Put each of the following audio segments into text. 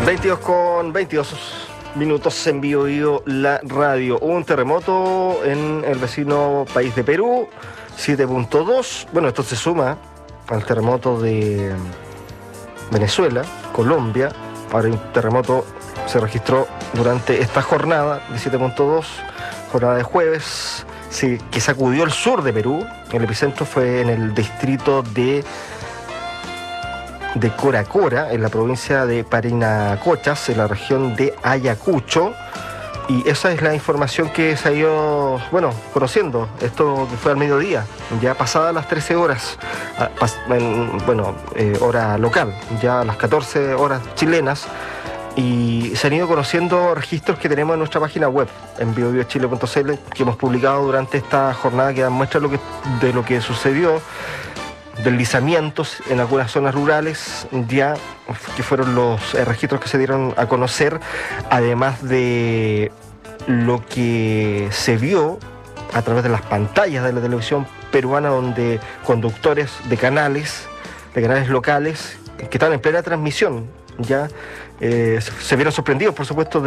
22:22 en Biobío la radio. Hubo un terremoto en el vecino país de Perú, 7.2. Bueno, esto se suma al terremoto de Venezuela, Colombia. Ahora un terremoto se registró durante esta jornada de 7.2, jornada de jueves, sí, que sacudió el sur de Perú. El epicentro fue en el distrito de Coracora, en la provincia de Parinacochas, en la región de Ayacucho. Y esa es la información que se ha ido, conociendo. Esto que fue al mediodía, ya pasadas las 13 horas, hora local, ya a las 14 horas chilenas. Y se han ido conociendo registros que tenemos en nuestra página web, en biobiochile.cl, que hemos publicado durante esta jornada, que dan muestra de lo que sucedió. Deslizamientos en algunas zonas rurales, ya que fueron los registros que se dieron a conocer, además de lo que se vio a través de las pantallas de la televisión peruana, donde conductores de canales locales que estaban en plena transmisión ya se vieron sorprendidos, por supuesto,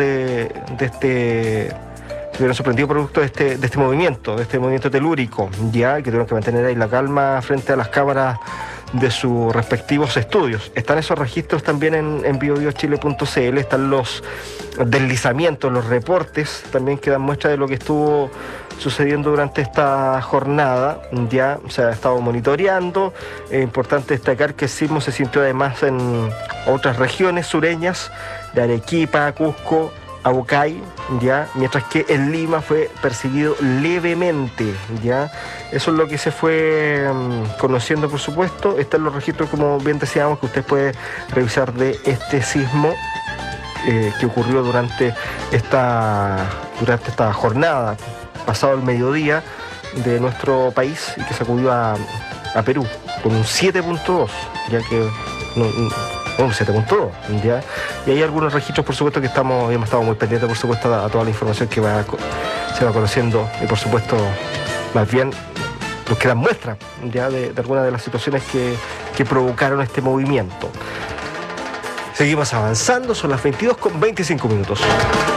se vieron sorprendidos producto de este movimiento telúrico, ya que tuvieron que mantener ahí la calma frente a las cámaras de sus respectivos estudios. Están esos registros también en biobiochile.cl, están los deslizamientos, los reportes también que dan muestra de lo que estuvo sucediendo durante esta jornada. Ya se ha estado monitoreando. Es importante destacar que el sismo se sintió además en otras regiones sureñas de Arequipa, Cusco, Abucay, ya, mientras que en Lima fue percibido levemente, ya. Eso es lo que se fue conociendo, por supuesto. Están los registros, como bien decíamos, que usted puede revisar de este sismo que ocurrió durante esta jornada, pasado el mediodía de nuestro país, y que sacudió a Perú con un 7.2, ya que un 7.2, ¿ya? Y hay algunos registros, por supuesto, que hemos estado muy pendientes, por supuesto, a toda la información que se va conociendo, y por supuesto, más bien los que dan muestra ya de algunas de las situaciones que provocaron este movimiento. Seguimos avanzando, son las 22:25.